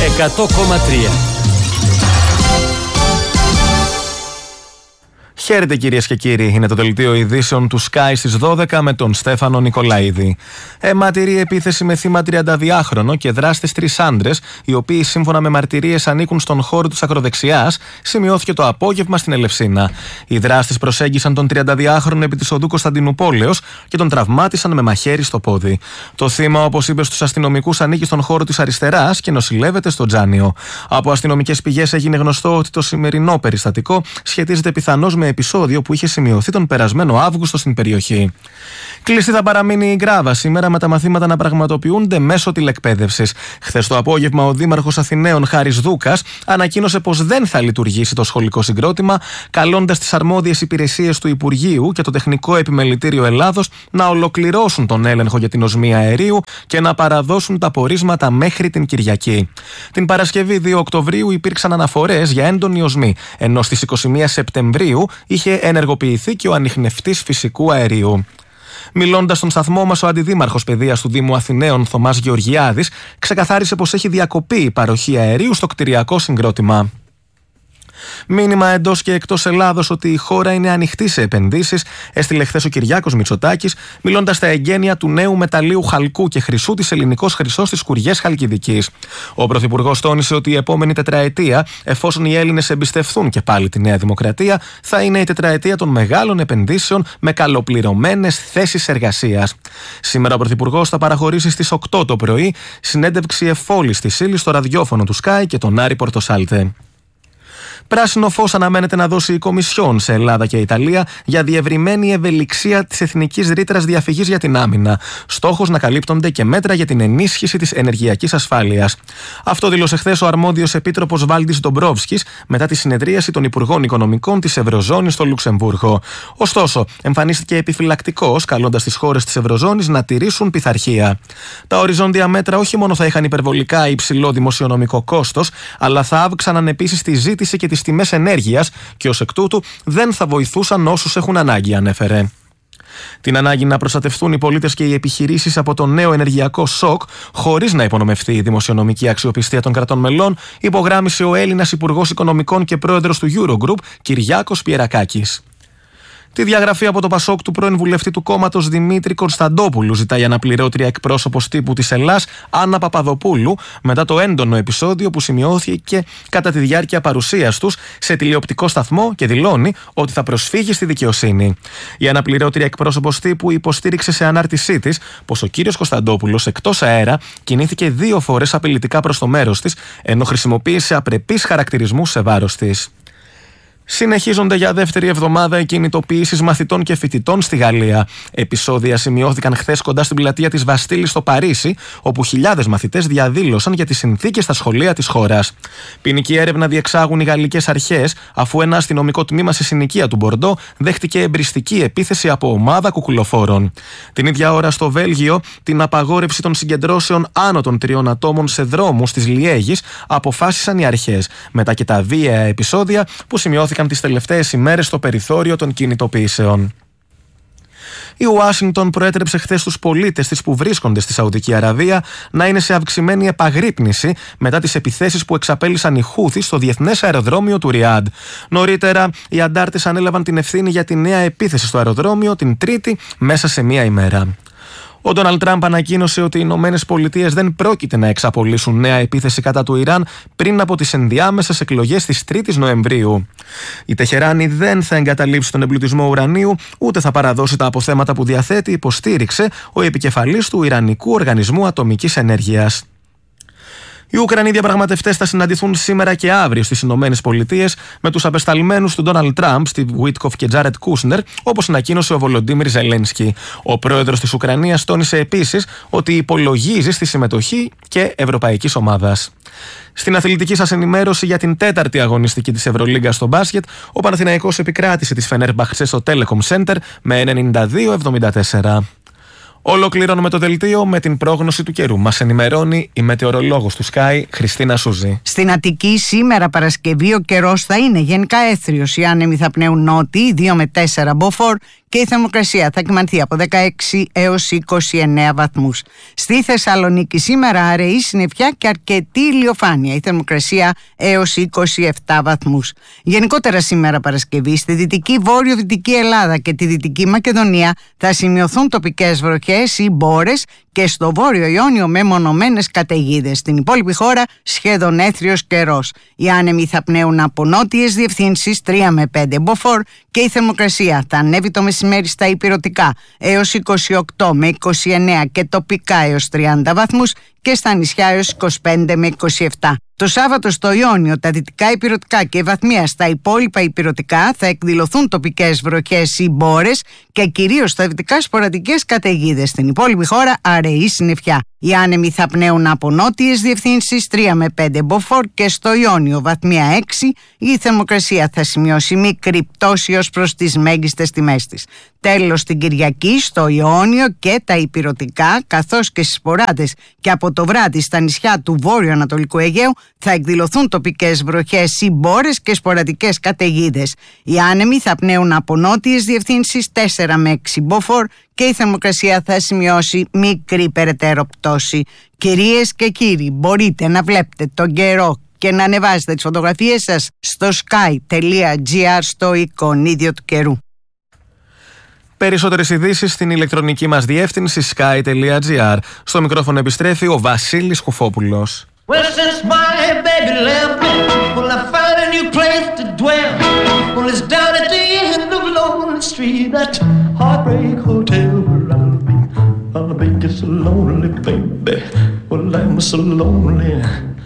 100,3. Χαίρετε κυρίες και κύριοι, είναι το δελτίο ειδήσεων του Sky στις 12 με τον Στέφανο Νικολαίδη. Αιματηρή επίθεση με θύμα 32χρονο και δράστες 3 άντρες, οι οποίοι σύμφωνα με μαρτυρίες ανήκουν στον χώρο της ακροδεξιάς, σημειώθηκε το απόγευμα στην Ελευσίνα. Οι δράστες προσέγγισαν τον 32χρονο επί της οδού Κωνσταντινουπόλεως και τον τραυμάτισαν με μαχαίρι στο πόδι. Το θύμα, όπως είπε στους αστυνομικούς, ανήκει στον χώρο της αριστεράς και νοσηλεύεται στο Τζάνιο. Από αστυνομικές πηγές έγινε γνωστό ότι το σημερινό περιστατικό σχετίζεται πιθανώς με επεισόδιο που είχε σημειωθεί τον περασμένο Αύγουστο στην περιοχή. Κλειστή θα παραμείνει η Γκράβα σήμερα με τα μαθήματα να πραγματοποιούνται μέσω τηλεκπαίδευσης. Χθες το απόγευμα, ο Δήμαρχος Αθηναίων Χάρης Δούκας ανακοίνωσε πως δεν θα λειτουργήσει το σχολικό συγκρότημα, καλώντας τις αρμόδιες υπηρεσίες του Υπουργείου και το Τεχνικό Επιμελητήριο Ελλάδος να ολοκληρώσουν τον έλεγχο για την οσμία αερίου και να παραδώσουν τα πορίσματα μέχρι την Κυριακή. Την Παρασκευή 2 Οκτωβρίου υπήρξαν αναφορές για έντονη οσμή, ενώ στις 21 Σεπτεμβρίου είχε ενεργοποιηθεί και ο ανιχνευτής φυσικού αερίου. Μιλώντας στον σταθμό μας, ο Αντιδήμαρχος Παιδείας του Δήμου Αθηναίων, Θωμάς Γεωργιάδης, ξεκαθάρισε πως έχει διακοπεί η παροχή αερίου στο κτηριακό συγκρότημα. Μήνυμα εντός και εκτός Ελλάδος ότι η χώρα είναι ανοιχτή σε επενδύσεις, έστειλε χθες ο Κυριάκος Μητσοτάκης, μιλώντας στα εγγένεια του νέου μεταλλείου χαλκού και χρυσού της Ελληνικός Χρυσός στις Κουριές Χαλκιδικής. Ο Πρωθυπουργός τόνισε ότι η επόμενη τετραετία, εφόσον οι Έλληνες εμπιστευθούν και πάλι τη Νέα Δημοκρατία, θα είναι η τετραετία των μεγάλων επενδύσεων με καλοπληρωμένες θέσεις εργασίας. Σήμερα ο Πρωθυπουργός θα παραχωρήσει στις 8 το πρωί συνέντευξη εφόλης της ύλης στο ραδιόφωνο του Sky και τον Άρη Πορτοσάλτε. Πράσινο φως αναμένεται να δώσει η Κομισιόν σε Ελλάδα και Ιταλία για διευρυμένη ευελιξία της εθνικής ρήτρας διαφυγής για την άμυνα. Στόχος να καλύπτονται και μέτρα για την ενίσχυση της ενεργειακής ασφάλειας. Αυτό δήλωσε χθες ο αρμόδιος επίτροπος Βάλντις Ντομπρόφσκης μετά τη συνεδρίαση των Υπουργών Οικονομικών της Ευρωζώνης στο Λουξεμβούργο. Ωστόσο, εμφανίστηκε επιφυλακτικός, καλώντας τις χώρες της Ευρωζώνης να τηρήσουν πειθαρχία. Τα οριζόντια μέτρα όχι μόνο θα είχαν υπερβολικά υψηλό δημοσιονομικό κόστος, αλλά θα αύξαναν επίσης τη ζήτηση και τις τιμές ενέργειας και ως εκ τούτου δεν θα βοηθούσαν όσους έχουν ανάγκη, ανέφερε. Την ανάγκη να προστατευτούν οι πολίτες και οι επιχειρήσεις από το νέο ενεργειακό σοκ, χωρίς να υπονομευτεί η δημοσιονομική αξιοπιστία των κρατών μελών, υπογράμμισε ο Έλληνας Υπουργός Οικονομικών και Πρόεδρος του Eurogroup, Κυριάκος Πιερακάκης. Τη διαγραφή από το Πασόκ του πρώην βουλευτή του κόμματος Δημήτρη Κωνσταντόπουλου ζητάει αναπληρώτρια εκπρόσωπος τύπου της Ελλάς, Άννα Παπαδοπούλου, μετά το έντονο επεισόδιο που σημειώθηκε κατά τη διάρκεια παρουσίας τους σε τηλεοπτικό σταθμό και δηλώνει ότι θα προσφύγει στη δικαιοσύνη. Η αναπληρώτρια εκπρόσωπος τύπου υποστήριξε σε ανάρτησή της πως ο κύριος Κωνσταντόπουλος εκτός αέρα κινήθηκε 2 φορές απειλητικά προς το μέρος της, ενώ χρησιμοποίησε απρεπείς χαρακτηρισμούς σε βάρος της. Συνεχίζονται για δεύτερη εβδομάδα οι κινητοποιήσεις μαθητών και φοιτητών στη Γαλλία. Επεισόδια σημειώθηκαν χθες κοντά στην πλατεία της Βαστίλης στο Παρίσι, όπου χιλιάδες μαθητές διαδήλωσαν για τις συνθήκες στα σχολεία της χώρας. Ποινική έρευνα διεξάγουν οι γαλλικές αρχές, αφού ένα αστυνομικό τμήμα σε συνοικία του Μπορντό δέχτηκε εμπριστική επίθεση από ομάδα κουκουλοφόρων. Την ίδια ώρα στο Βέλγιο, την απαγόρευση των συγκεντρώσεων άνω των 3 ατόμων σε δρόμους της Λιέγης αποφάσισαν οι αρχές, μετά και τα βίαια επεισόδια που σημειώθηκαν τις τελευταίες ημέρες στο περιθώριο των κινητοποιήσεων. Η Ουάσιγκτον προέτρεψε χθες τους πολίτες της που βρίσκονται στη Σαουδική Αραβία να είναι σε αυξημένη επαγρύπνηση μετά τις επιθέσεις που εξαπέλυσαν οι Χούθι στο διεθνές αεροδρόμιο του Ριάντ. Νωρίτερα, οι αντάρτες ανέλαβαν την ευθύνη για τη νέα επίθεση στο αεροδρόμιο την Τρίτη μέσα σε μία ημέρα. Ο Ντόναλντ Τραμπ ανακοίνωσε ότι οι Ηνωμένες Πολιτείες δεν πρόκειται να εξαπολύσουν νέα επίθεση κατά του Ιράν πριν από τις ενδιάμεσες εκλογές της 3ης Νοεμβρίου. Η Τεχεράνη δεν θα εγκαταλείψει τον εμπλουτισμό ουρανίου, ούτε θα παραδώσει τα αποθέματα που διαθέτει, υποστήριξε ο επικεφαλής του Ιρανικού Οργανισμού Ατομικής Ενέργειας. Οι Ουκρανοί διαπραγματευτές θα συναντηθούν σήμερα και αύριο στις Ηνωμένες Πολιτείες με τους απεσταλμένους του Ντόναλντ Τραμπ, Στιβ Βίτκοφ και Τζάρετ Κούσνερ, όπως ανακοίνωσε ο Βολοντίμιρ Ζελένσκι. Ο πρόεδρος της Ουκρανίας τόνισε επίσης ότι υπολογίζει στη συμμετοχή και ευρωπαϊκής ομάδας. Στην αθλητική σας ενημέρωση για την 4η αγωνιστική της Ευρωλίγκας στο μπάσκετ, ο Παναθηναϊκός επικράτησε της Φενέρμπαχτσε στο Telecom Center με 92-74. Ολοκληρώνουμε το δελτίο με την πρόγνωση του καιρού. Μας ενημερώνει η μετεωρολόγος του Sky, Χριστίνα Σούζη. Στην Αττική σήμερα Παρασκευή ο καιρός θα είναι γενικά έθριος. Οι άνεμοι θα πνέουν νότιοι 2 με 4 μποφόρ και η θερμοκρασία θα κυμανθεί από 16 έως 29 βαθμούς. Στη Θεσσαλονίκη σήμερα αραιή συννεφιά και αρκετή ηλιοφάνεια. Η θερμοκρασία έως 27 βαθμούς. Γενικότερα σήμερα Παρασκευή στη δυτική βόρειο-δυτική Ελλάδα και τη Δυτική Μακεδονία θα σημειωθούν τοπικές βροχές ή μπόρες και στο Βόρειο Ιόνιο μεμονωμένες καταιγίδες. Στην υπόλοιπη χώρα σχεδόν έθριος καιρός. Οι άνεμοι θα πνέουν από νότιες διευθύνσεις 3 με 5 μποφόρ και η θερμοκρασία θα ανέβει το μεσημέρι στα ηπειρωτικά έως 28 με 29 και τοπικά έως 30 βαθμούς και στα νησιά έως 25 με 27. Το Σάββατο στο Ιόνιο, τα δυτικά ηπειρωτικά και βαθμία στα υπόλοιπα ηπειρωτικά θα εκδηλωθούν τοπικές βροχές ή μπόρες και κυρίως στα δυτικά σποραδικές καταιγίδες. Στην υπόλοιπη χώρα αραιή συννεφιά. Οι άνεμοι θα πνέουν από νότιες διευθύνσεις 3 με 5 μποφόρ και στο Ιόνιο βαθμία 6. Η θερμοκρασία θα σημειώσει μικρή πτώση ως προς τις μέγιστες τιμές της. Τέλος την Κυριακή στο Ιόνιο και τα ηπειρωτικά καθώς και στις σποράδες και από το βράδυ στα νησιά του βόρειο-ανατολικού Αιγαίου θα εκδηλωθούν τοπικές βροχές ή μπόρες και σποραδικές καταιγίδες. Οι άνεμοι θα πνέουν από νότιες διευθύνσεις 4 με 6 μποφόρ και η θερμοκρασία θα σημειώσει μικρή περαιτέρω πτώση. Κυρίες και κύριοι, μπορείτε να βλέπετε τον καιρό και να ανεβάζετε τις φωτογραφίες σας στο sky.gr στο εικονίδιο του καιρού. Περισσότερες ειδήσεις στην ηλεκτρονική μας διεύθυνση sky.gr. Στο μικρόφωνο επιστρέφει ο Βασίλης Κουφόπουλος. Well, since my baby left, well, I found a new place to dwell. Well, it's down at the end of Lonely Street, that Heartbreak Hotel where I'll be just so lonely, baby. Well, I'm so lonely.